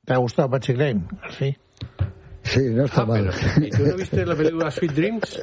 ¿Te ha gustado Patsy Cline? Sí. Sí, no está mal. ¿Y tú no viste la película Sweet Dreams?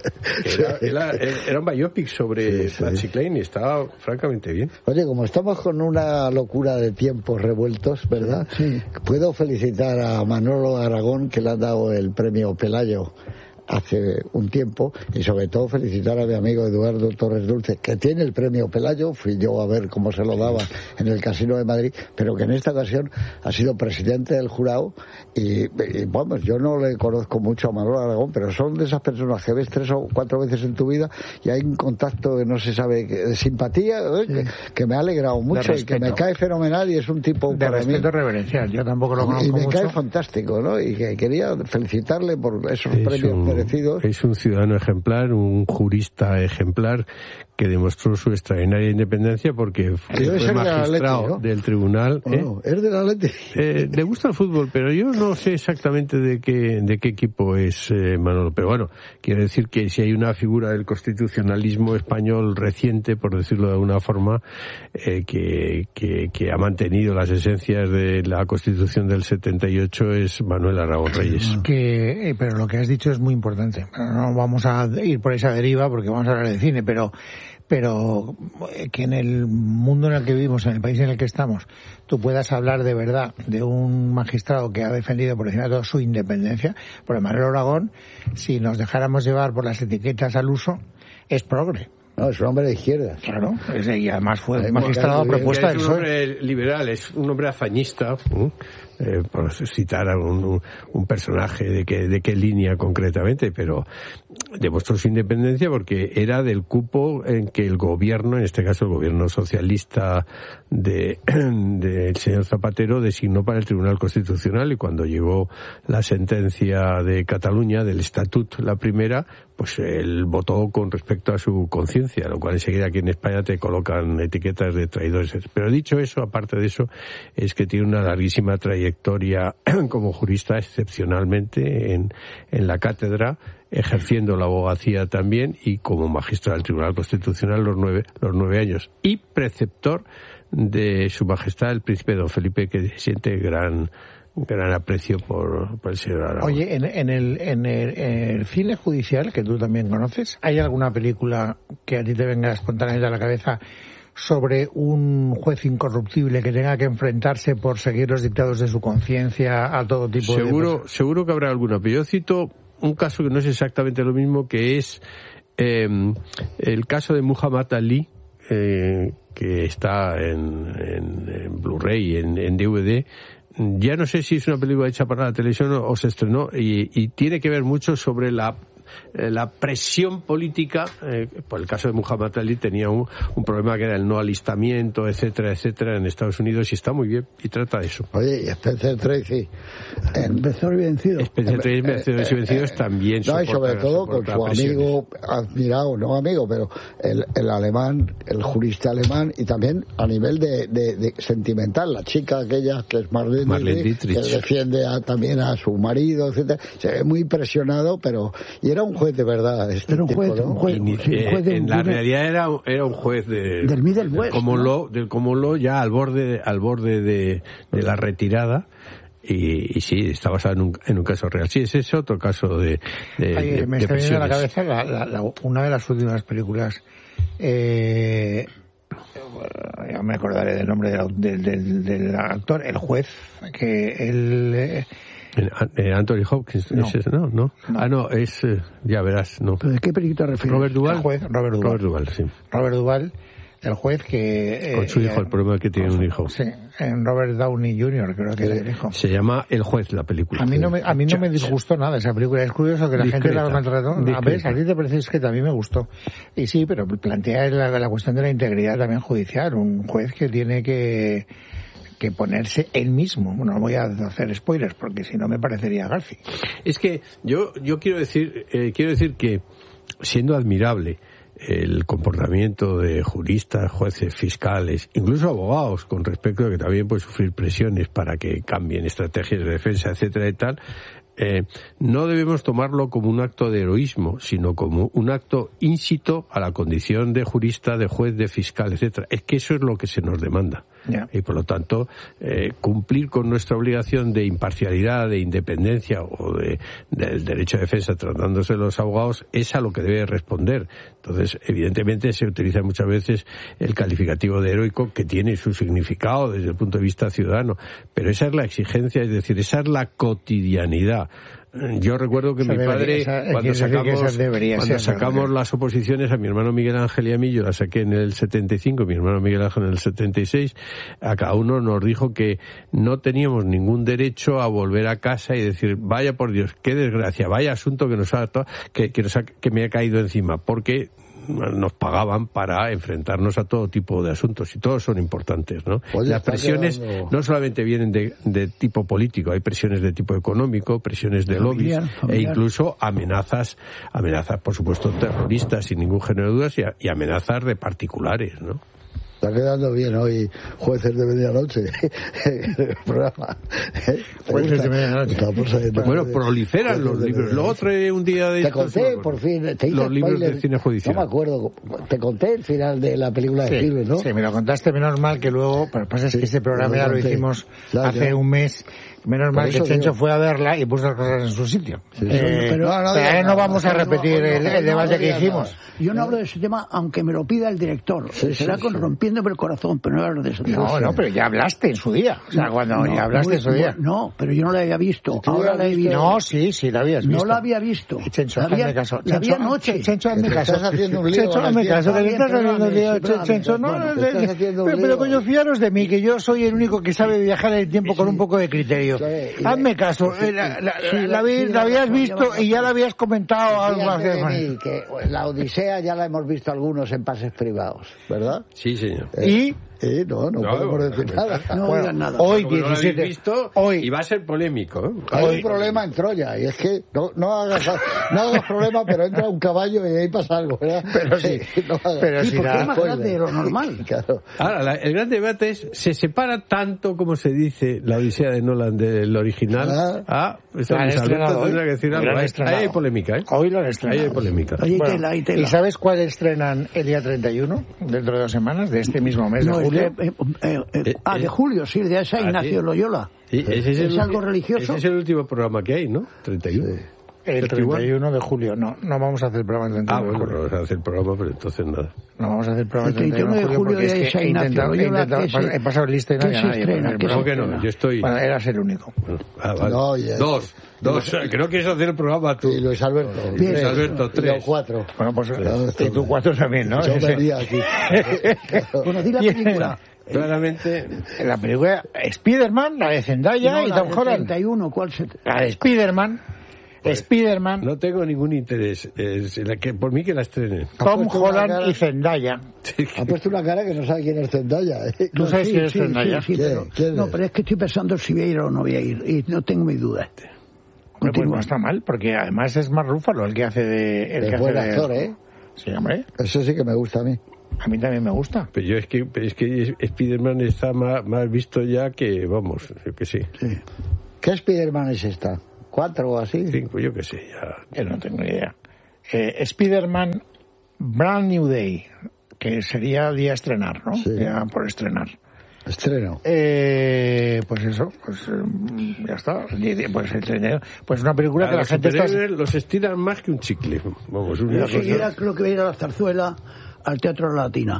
Era un biopic sobre Patsy Cline y estaba francamente bien. Oye, como estamos con una locura de tiempos revueltos, ¿verdad? Sí. Puedo felicitar a Manolo Aragón, que le han dado el premio Pelayo hace un tiempo, y sobre todo felicitar a mi amigo Eduardo Torres Dulce, que tiene el premio Pelayo. Fui yo a ver cómo se lo daba en el Casino de Madrid, pero que en esta ocasión ha sido presidente del jurado y vamos, yo no le conozco mucho a Manolo Aragón, pero son de esas personas que ves 3 o 4 veces en tu vida y hay un contacto que no se sabe, de simpatía, que me ha alegrado mucho y que me cae fenomenal, y es un tipo de para respeto mí reverencial. Yo tampoco lo conozco y me mucho. cae fantástico, ¿no? Y que quería felicitarle por esos premios. Es un ciudadano ejemplar, un jurista ejemplar que demostró su extraordinaria independencia porque fue magistrado del tribunal. No, es de la Atleti. Le gusta el fútbol, pero yo no sé exactamente de qué equipo es Manolo. Pero bueno, quiero decir que si hay una figura del constitucionalismo español reciente, por decirlo de alguna forma, que ha mantenido las esencias de la Constitución del 78 es Manuel Aragón Reyes. Pero lo que has dicho es muy importante. No vamos a ir por esa deriva porque vamos a hablar de cine, pero que en el mundo en el que vivimos, en el país en el que estamos, tú puedas hablar de verdad de un magistrado que ha defendido por encima de todo su independencia. Por Manuel Aragón, si nos dejáramos llevar por las etiquetas al uso, es progre. No, es un hombre de izquierda. Claro, y además fue magistrado a propuesta del PSOE. Es un hombre liberal, es un hombre afañista, por citar a un personaje de qué línea concretamente, pero demostró su independencia porque era del cupo en que el gobierno, en este caso el gobierno socialista del señor Zapatero, designó para el Tribunal Constitucional, y cuando llegó la sentencia de Cataluña, del Estatut, la primera, pues él votó con respecto a su conciencia, lo cual enseguida aquí en España te colocan etiquetas de traidores. Pero dicho eso, aparte de eso, es que tiene una larguísima trayectoria como jurista, excepcionalmente en la cátedra, ejerciendo la abogacía también, y como magistrado del Tribunal Constitucional los nueve años, y preceptor de Su Majestad el Príncipe Don Felipe, que siente gran aprecio por el señor Aragón. Oye, en el cine judicial, que tú también conoces, ¿hay alguna película que a ti te venga espontáneamente a la cabeza sobre un juez incorruptible que tenga que enfrentarse por seguir los dictados de su conciencia a todo tipo de... Seguro que habrá alguna, pero yo cito un caso que no es exactamente lo mismo, que es el caso de Muhammad Ali, que está en Blu-ray, en DVD. Ya no sé si es una película hecha para la televisión o se estrenó, y tiene que ver mucho sobre la presión política. Por el caso de Muhammad Ali tenía un problema que era el no alistamiento, etcétera, etcétera, en Estados Unidos, y está muy bien, y trata de eso. Oye, y Spencer Tracy, Vencedor y Vencido. Spencer Tracy, Vencedores y Vencidos también. No, y sobre todo con su amigo admirado, no amigo, pero el alemán, el jurista alemán, y también a nivel de sentimental, la chica aquella que es Marlene Dietrich, que defiende también a su marido, etcétera. Se ve muy presionado, pero... Y era un juez de verdad. Era un juez, tipo, ¿no? un juez en la realidad era un juez del Middle West, del Comoló, ya al borde de la retirada. Y sí, está basado en un caso real. Sí, ese es otro caso de me está viniendo a la cabeza una de las últimas películas. Ya me acordaré del nombre del actor, el juez, que él... Anthony Hopkins, no. ¿No? Ah, no, es... ya verás, no. ¿Pero de qué película refieres? Robert Duvall. El juez, Robert Duvall, sí. Robert Duvall, el juez que... con su hijo, el problema es que tiene un hijo. Sí, en Robert Downey Jr., creo que era el hijo. Se llama El juez, la película. A mí no me disgustó nada esa película. Es curioso que la gente la maltrató. A ver, a ti te parece que también me gustó. Y sí, pero plantea la cuestión de la integridad también judicial. Un juez que tiene que ponerse él mismo. Bueno, no voy a hacer spoilers porque si no me parecería Garci. Es que yo quiero decir que, siendo admirable el comportamiento de juristas, jueces, fiscales, incluso abogados, con respecto a que también pueden sufrir presiones para que cambien estrategias de defensa, etcétera y tal, no debemos tomarlo como un acto de heroísmo, sino como un acto íncito a la condición de jurista, de juez, de fiscal, etcétera. Es que eso es lo que se nos demanda. Y por lo tanto, cumplir con nuestra obligación de imparcialidad, de independencia o del derecho de defensa tratándose de los abogados es a lo que debe responder. Entonces, evidentemente se utiliza muchas veces el calificativo de heroico, que tiene su significado desde el punto de vista ciudadano, pero esa es la exigencia, es decir, esa es la cotidianidad. Yo recuerdo que mi padre, cuando sacamos las oposiciones a mi hermano Miguel Ángel y a mí, yo las saqué en el 75, mi hermano Miguel Ángel en el 76, a cada uno nos dijo que no teníamos ningún derecho a volver a casa y decir, vaya por Dios, qué desgracia, vaya asunto que me ha caído encima, porque nos pagaban para enfrentarnos a todo tipo de asuntos y todos son importantes, ¿no? Oye, las presiones no solamente vienen de tipo político, hay presiones de tipo económico, presiones de lobbies e incluso amenazas por supuesto terroristas sin ningún género de dudas y amenazas de particulares, ¿no? Está quedando bien hoy, Jueces de Medianoche, el programa. Jueces de Medianoche. Bueno, proliferan los libros. Luego trae un día de... Te conté, por fin, te hice los libros spoiler, de cine judicial. No me acuerdo, te conté el final de la película de Spielberg, ¿no? Sí, me lo contaste, menos mal que luego, pero lo que pasa es que ese programa ya lo hicimos hace un mes. Menos mal que Chencho fue a verla y puso las cosas en su sitio. Pero no vamos a repetir el debate que hicimos. Yo no hablo de ese tema, aunque me lo pida el director. Será rompiéndome el corazón, pero no hablo de ese tema. No, pero ya hablaste en su día. O sea, ya hablaste en su día. No, pero yo no la había visto. Ahora la he visto. No, sí, la habías visto. No la había visto. Chencho, hazme caso. La vi anoche. Chencho, hazme caso. Estás haciendo un lío. Chencho, hazme caso. Que estás haciendo un lío. Chencho, no. Pero coño, fiaros de mí, que yo soy el único que sabe viajar en el tiempo con un poco de criterio. Hazme caso, la habías visto y ya la habías comentado algo hace. Que la Odisea ya la hemos visto algunos en pases privados, ¿verdad? Sí, señor. No podemos decir nada. No digan nada. Hoy 17. Visto, y va a ser polémico. Hay un problema en Troya y es que no hagas problema, pero entra un caballo y ahí pasa algo, ¿verdad? Pero sí. Pero sí, porque es más grande de lo normal. Claro. Ahora, el gran debate es, ¿se separa tanto como se dice la Odisea de Nolan del original? Tendrá que decir algo. Ahí hay polémica, ¿eh? Hoy lo han estrenado. Ahí hay polémica. ¿Y sabes cuál estrenan el día 31? Dentro de 2 semanas, de este mismo mes de julio. De julio, sí, de esa Ignacio Loyola. Sí, es algo religioso. Ese es el último programa que hay, ¿no? 31. Sí. El 31 de julio, no vamos a hacer el programa el 31 de julio. No vamos a hacer el programa, pero entonces nada. No vamos a hacer el programa el 31 de julio porque es que he pasado lista y no había nadie. ¿Cómo que no? Yo estoy... Bueno, eras el único. Vale. No, Dos. Que no quieres hacer el programa tú. Y Luis Alberto. Luis Alberto, 3. Yo 4. Bueno, pues y tú 4 también, ¿no? Yo venía aquí. Bueno, di la película. Claramente la película Spider-Man, la de Zendaya y Tom Holland. 31, ¿cuál se... La de Spider-Man. Spider-Man. No tengo ningún interés. Por mí que la estrenen. Tom Holland y Zendaya. Ha puesto una cara que no sabe quién es Zendaya. ¿Tú sabes quién es Zendaya? Pero es que estoy pensando si voy a ir o no voy a ir. Y no tengo mis dudas. Pues no está mal, porque además es Mark Ruffalo el que hace de... El buen actor, ¿eh? Sí, hombre. Eso sí que me gusta a mí. A mí también me gusta. Pero yo es que Spider-Man está más visto ya que, vamos, yo que sí. ¿Qué Spider-Man es esta? 4 o así. 5, yo que sé, ya. Yo no tengo ni idea. Spider-Man Brand New Day, que sería el día a estrenar, ¿no? Sí. Ya por estrenar. Estreno. Pues eso, ya está. Pues una película que la gente está... Los estiran más que un chicle. Vamos, yo seguida creo que voy a ir a la Zarzuela, al Teatro Latina.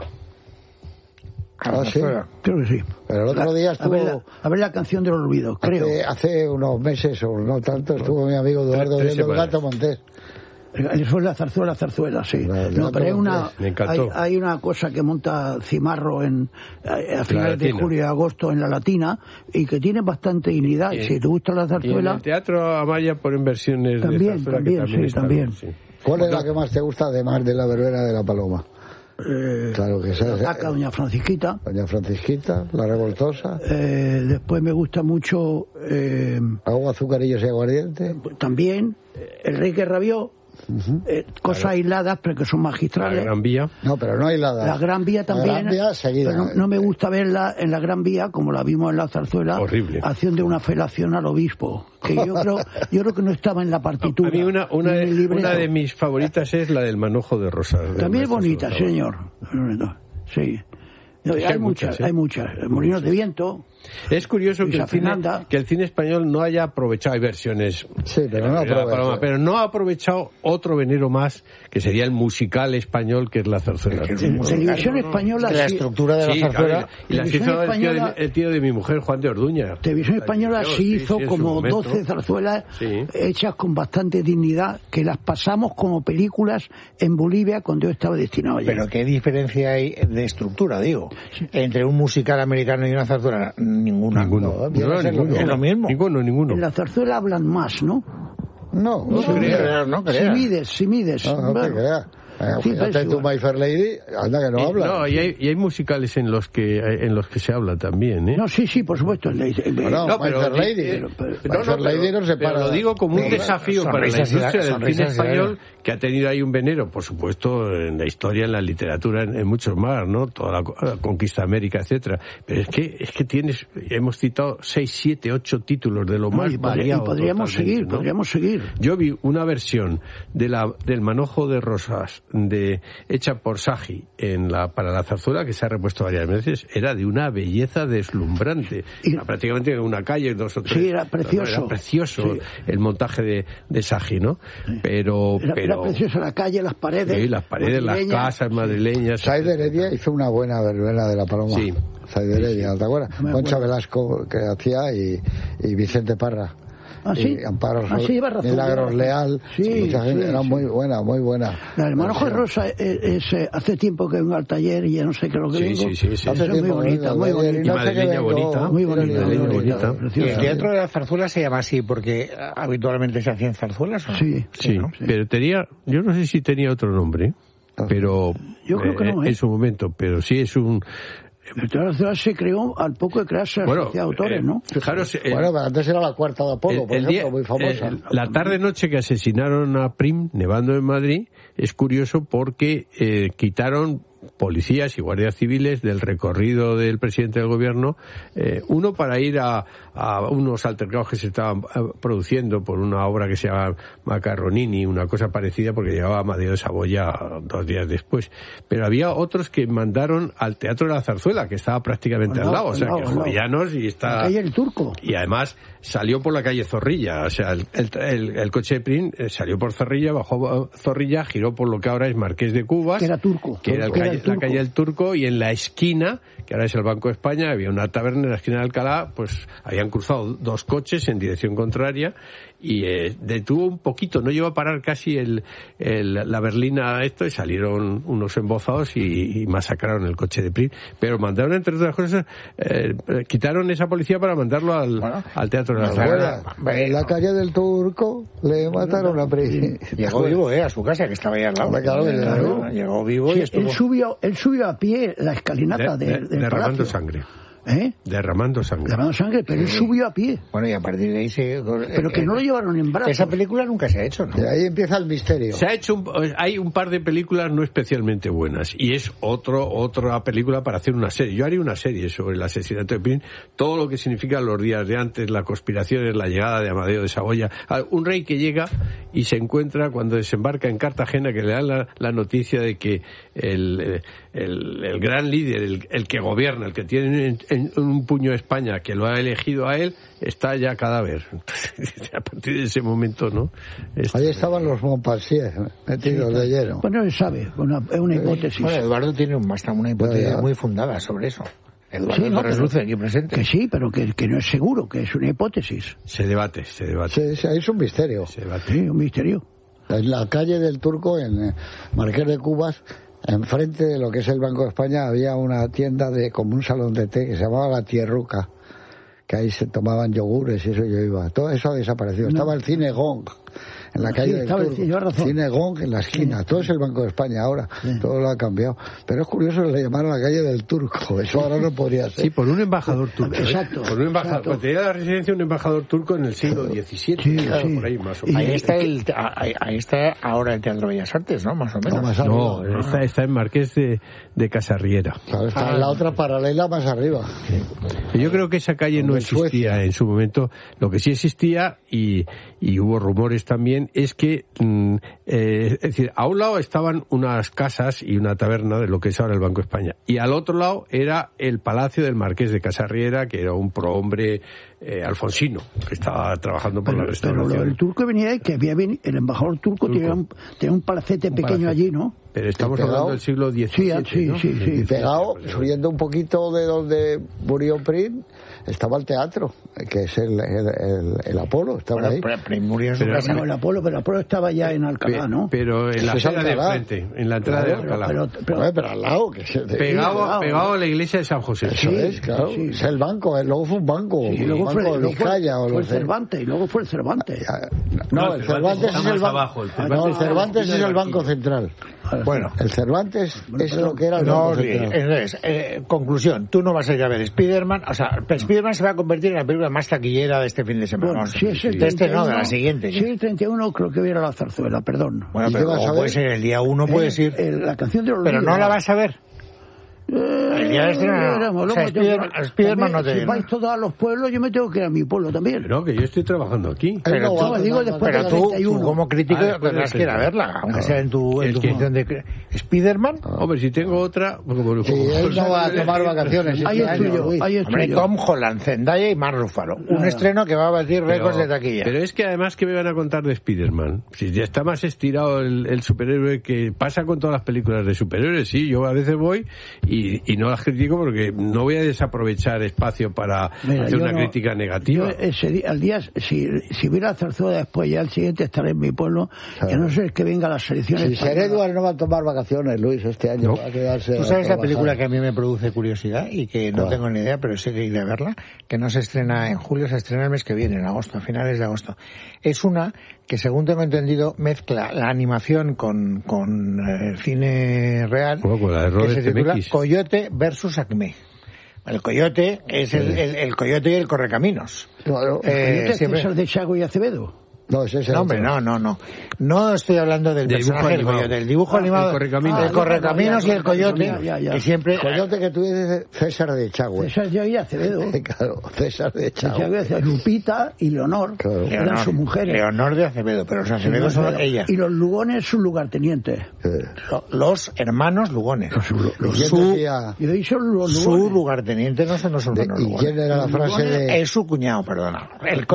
¿Sí? Creo que sí. Pero el otro día estuvo... A ver la canción del olvido, creo. Hace unos meses, o no tanto, estuvo mi amigo Eduardo viendo El Gato Montés. Eso es la zarzuela, sí. No, pero hay una cosa que monta Cimarro a finales de julio y agosto en la Latina y que tiene bastante dignidad. Y si te gusta la zarzuela... Y en el Teatro Amaya ponen versiones de zarzuela también. ¿Cuál es la que más te gusta, además de La Verbena de la Paloma? Claro que esa es. Doña Francisquita. Doña Francisquita, La Revoltosa. Después me gusta mucho... Agua, Azucarillos y Aguardiente. También. El Rey que rabió. Cosas aisladas, pero que son magistrales. La Gran Vía. No, pero no aisladas. La Gran Vía también. La Gran Vía seguida. Pero no me gusta verla en la Gran Vía, como la vimos en la zarzuela. Horrible. Acción de una felación al obispo. Que yo creo que no estaba en la partitura. A mí una de mis favoritas es la del manojo de rosas. También es bonita, señor. Sí. Hay muchas. Molinos de Viento. Es curioso que el cine español no haya aprovechado, hay versiones, pero no ha aprovechado otro veneno más, que sería el musical español, que es la zarzuela. Televisión española, la estructura de la zarzuela. Y la hizo el tío de mi mujer, Juan de Orduña. Televisión española sí hizo como 12 zarzuelas hechas con bastante dignidad, que las pasamos como películas en Bolivia cuando yo estaba destinado allá. Pero ¿qué diferencia hay de estructura, digo, entre un musical americano y una zarzuela? Ninguno. Es lo mismo. Ninguno. En la zarzuela hablan más, ¿no? No creas. Si mides. No te creas. Fíjate tú, My Fair Lady, anda que no habla. No, y hay musicales en los que se habla también, ¿eh? No, sí, por supuesto. My Fair Lady no se para. Pero lo digo como un desafío para la industria del cine español, que ha tenido ahí un veneno, por supuesto, en la historia, en la literatura, en muchos más, ¿no? Toda la conquista de América, etcétera. Pero es que hemos citado 6, 7, 8 títulos de lo más variado. Y podríamos seguir. Yo vi una versión del Manojo de Rosas hecha por Sagi para la zarzuela, que se ha repuesto varias veces. Era de una belleza deslumbrante. Era prácticamente una calle, 2 o 3. Sí, era precioso. Era precioso el montaje de Sagi, ¿no? Pero era precioso la calle, las paredes. Sí, las paredes, las casas madrileñas. Said Heredia hizo una buena verbena de la Paloma. Sí. Said Heredia, ¿te acuerdas? Concha Velasco, que hacía, y Vicente Parra. ¿Sí? Amparo lleva razón. Milagros Leal, mucha gente, era muy buena. El Manojo de Rosa hace tiempo que vengo al taller y ya no sé qué es lo que vengo. Sí. Hace muy bonita. Y madrileña bonita. Muy bonita. El teatro de la zarzuela se llama así porque habitualmente se hacían zarzuelas, ¿no? Sí, ¿no? Pero yo no sé si tenía otro nombre, pero yo creo que no, en su momento, pero sí es un... El teatro de la ciudad se creó al poco de crearse la Sociedad de Autores, ¿no? Fijaros... antes era la Cuarta de Apolo, por ejemplo, muy famosa. La tarde-noche que asesinaron a Prim, nevando en Madrid, es curioso porque quitaron policías y guardias civiles del recorrido del presidente del gobierno, uno para ir a unos altercados que se estaban produciendo por una obra que se llama Macarronini, una cosa parecida, porque llegaba Amadeo de Saboya 2 días después, pero había otros que mandaron al Teatro de la Zarzuela, que estaba prácticamente al lado, o sea, que Jovellanos y está... La calle El Turco. Y además salió por la calle Zorrilla, o sea, el coche de Prim salió por Zorrilla, bajó Zorrilla, giró por lo que ahora es Marqués de Cubas, que era Turco, que era la calle El Turco, y en la esquina, que ahora es el Banco de España, había una taberna en la esquina de Alcalá, pues habían cruzado 2 coches en dirección contraria y detuvo un poquito, no llegó a parar casi la berlina y salieron unos embozados y masacraron el coche de Prim, pero mandaron, entre otras cosas, quitaron esa policía para mandarlo al Teatro de la Zarzuela. En la calle del Turco le mataron a Prim. Llegó vivo a su casa, que estaba ahí al lado. Llegó vivo y estuvo... Él subió a pie la escalinata del derramando palacio. Sangre. Derramando sangre, pero él subió a pie. Bueno, y a partir de ahí pero que no lo llevaron en brazos. Esa película nunca se ha hecho, ¿no? De ahí empieza el misterio. Se ha hecho hay un par de películas no especialmente buenas, y es otra película para hacer una serie. Yo haría una serie sobre el asesinato de Prim, todo lo que significa los días de antes, la conspiración, la llegada de Amadeo de Saboya, un rey que llega y se encuentra cuando desembarca en Cartagena, que le dan la noticia de que el gran líder, el que gobierna, el que tiene en un puño España, que lo ha elegido a él, está ya cadáver. Entonces, a partir de ese momento, ¿no? Ahí estaban los Montpensier metidos de lleno. Bueno, él sabe, es una hipótesis. Bueno, Eduardo tiene una hipótesis muy fundada sobre eso. Eduardo Torres Dulce, aquí presente. Que sí, pero que no es seguro, que es una hipótesis. Se debate. Sí, es un misterio. Se debate. Sí, un misterio. En la calle del Turco, en Marqués de Cubas, enfrente de lo que es el Banco de España, había una tienda como un salón de té que se llamaba La Tierruca, que ahí se tomaban yogures y eso yo iba. Todo eso ha desaparecido. Estaba el Cine Gong en la calle del Turco. Cine Gong en la esquina. Todo es el Banco de España ahora. Todo lo ha cambiado. Pero es curioso que le llamaron la calle del Turco. Eso ahora no podría ser. Sí, por un embajador turco. Exacto. Por un embajador. Pues tenía la residencia un embajador turco en el siglo XVII. Sí. Por ahí más o menos. Ahí está ahora el Teatro Bellas Artes, ¿no? Más o menos. No, está en Marqués de Casarriera. Claro, está en la otra paralela más arriba. Sí. Yo creo que esa calle no existía en su momento. Lo que sí existía, y hubo rumores también, también es que, es decir, a un lado estaban unas casas y una taberna de lo que es ahora el Banco de España, y al otro lado era el palacio del Marqués de Casarriera, que era un prohombre alfonsino, que estaba trabajando por la restauración. Pero el turco venía ahí, que había venido, el embajador turco tenía un palacete pequeño allí, ¿no? Pero estamos hablando del siglo XVII. Sí. Y pegado, subiendo un poquito de donde murió Prim, estaba el teatro, que es el Apolo, estaba ahí. Prim murió en su casa. No, pero el Apolo estaba ya en Alcalá, ¿no? Pero en la acera de frente, en la entrada de Alcalá. Pero al lado. Pegado a la iglesia de San José. Eso es, claro. Sí. Es el banco, luego fue un banco. Sí, y luego fue el Cervantes, y luego fue el Cervantes. No, el Cervantes es el banco. No, el Cervantes es el Banco Central. Bueno, el Cervantes es lo que era el Banco Central. Entonces, conclusión, tú no vas a ir a ver Spiderman, o sea, Spiderman se va a convertir en la película más taquillera de este fin de semana. Bueno, si es el de este no, de la siguiente. Sí, el 31 creo que voy a ir a la Zarzuela, perdón. Bueno, pero como puede ser el día 1 puedes ir. La canción de los Pero no la vas a ver. El día de estreno, o sea, Spiderman no te... Si vais todos a los pueblos, yo me tengo que ir a mi pueblo también. Pero que yo estoy trabajando aquí. Pero tú como crítico tendrás que ir a verla, aunque sea en tu función de... ¿Spiderman? Hombre, si tengo otra... Sí, él no va a tomar vacaciones. Ahí estoy yo. Tom Holland, Zendaya y Mark Ruffalo. Un estreno que va a batir récords de taquilla. Pero es que además, ¿qué me van a contar de Spiderman? Si ya está más estirado el superhéroe, que pasa con todas las películas de superhéroes. Sí, yo a veces voy y no las critico porque no voy a desaprovechar espacio para hacer una crítica negativa. Al día, si hubiera la zarzuela después, ya al siguiente estaré en mi pueblo, que no sé que venga las selecciones. Si Ser Edward no va a tomar vacaciones, Luis, este año va a quedarse. ¿Tú sabes la película que a mí me produce curiosidad y que no tengo ni idea, pero sé que iré a verla? Que no se estrena en julio, se estrena el mes que viene, en agosto, a finales de agosto. Es una que, según tengo entendido, mezcla la animación con el cine real, que se titula Coyote versus Acme. El Coyote es el Coyote y el Correcaminos. Claro, ¿el Coyote es de Chago y Acevedo? No, hombre, no. No estoy hablando del personaje del Coyote, del dibujo animado. El Correcaminos y el Coyote. Que siempre... Coyote que tú dices César de Chagüe. César de Acevedo. Claro, César de Chagüe. Lupita y Leonor, eran sus mujeres. Leonor de Acevedo, pero los Acevedo son ellas. Y los Lugones, sus lugartenientes. Los hermanos Lugones. Su lugarteniente no son los hermanos Lugones. ¿Y quién era la frase de...? Es su cuñado, perdona.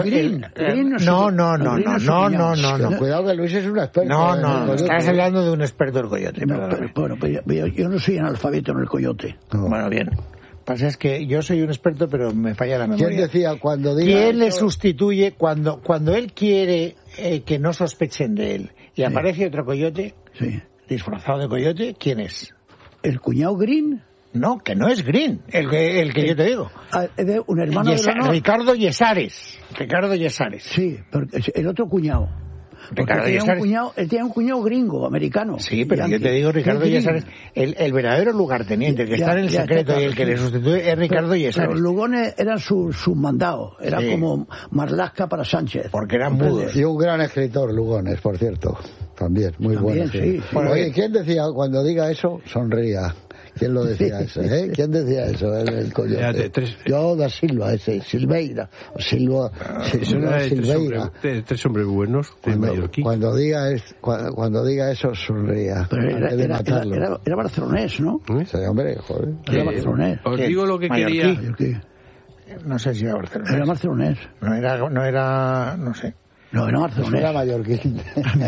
No. Cuidado que Luis es un experto. No, estás hablando de un experto del Coyote. Pero yo no soy analfabeto en el Coyote. Bueno, bien. Pasa es que yo soy un experto, pero me falla la memoria. ¿Quién decía cuando diga ¿Quién le sustituye cuando él quiere que no sospechen de él y aparece otro Coyote disfrazado de Coyote? ¿Quién es? ¿El cuñado Green? No, que no es Green, el que yo te digo. Un hermano de Leonor. Ricardo Yesares. Sí, pero el otro cuñado. Él tiene un cuñado gringo, americano. Sí, pero yo te digo, Ricardo Yesares, el verdadero lugarteniente, el que está en el secreto y el que le sustituye es Ricardo Yesares. Pero los Lugones eran sus mandados, era como Marlaska para Sánchez. Porque eran mudos. Y un gran escritor, Lugones, por cierto. También, muy bueno. Sí. Oye, ¿quién decía cuando diga eso, sonría? ¿Quién lo decía eso? ¿Quién decía eso? El Coyote. Yo da Silva, Silveira. Silveira. Tres hombres buenos de Mallorquín. Cuando diga eso, sonría. Pero era barcelonés, ¿no? Sí, hombre, joder. Era barcelonés. Os digo lo que quería. No sé si era barcelonés. Era barcelonés. No era, no sé. No, era barcelonés. Era mallorquín.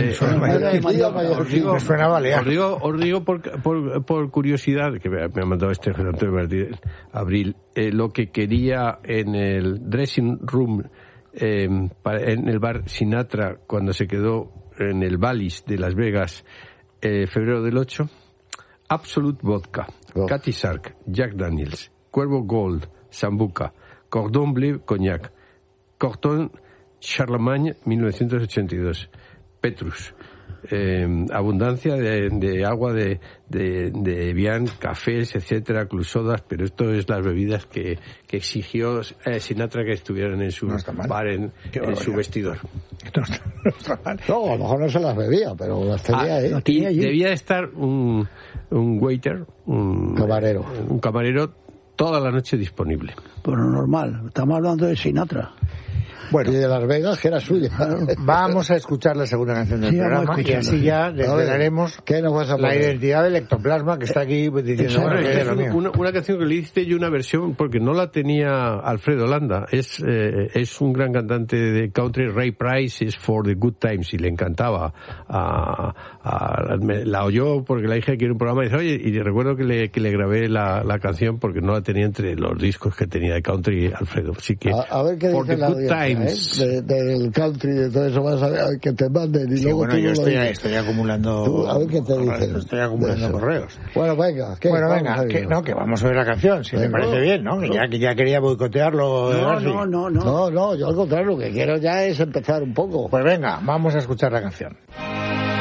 Suena balear. Os digo por curiosidad, que me ha mandado Antonio Martínez Abril, lo que quería en el dressing room, en el bar Sinatra, cuando se quedó en el Bally's de Las Vegas, febrero del 8, Absolute Vodka, Cathy Sark, Jack Daniels, Cuervo Gold, Sambuca, Cordon Bleu Cognac, Corton Charlemagne 1982, Petrus, abundancia de agua de Evian, cafés, etcétera, clusodas, pero esto es las bebidas que exigió Sinatra que estuvieran en su bar, en su vestidor. No está mal. No, a lo mejor no se las bebía, pero las tenía ahí. Y debía estar un waiter, un camarero toda la noche disponible. Pero normal, estamos hablando de Sinatra. Bueno, y de Las Vegas, que era suya. Vamos a escuchar la segunda canción del programa y así ya desvelaremos la identidad del ectoplasma que está aquí diciendo una canción que le hice yo una versión porque no la tenía Alfredo Landa. Es un gran cantante de country. Ray Price is for the good times y le encantaba. La oyó porque la dije que era un programa y dice, oye, y recuerdo que le grabé la canción porque no la tenía entre los discos que tenía de country Alfredo. Así que a ver qué dice la audiencia, del country, de todo eso, vas a ver que te manden y sí, luego bueno, yo estoy acumulando a ver qué te dicen. Estoy acumulando correos. Bueno, venga, que vamos a ver la canción, si me parece bien, ¿no? Que ya quería boicotearlo. No, yo al contrario, lo que quiero ya es empezar un poco. Pues venga, vamos a escuchar la canción.